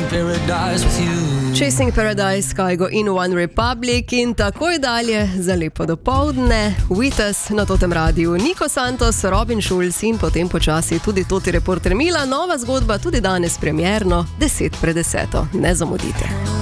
paradise with you. Chasing Paradise, Kygo in One Republic in takoj dalje za lepo dopoldne. Vitas na totem radiju. Niko Santos, Robin Schulz in potem počasi tudi Toti reporter Mila. Nova zgodba tudi danes premierno, 10 pred 10. Ne zamudite.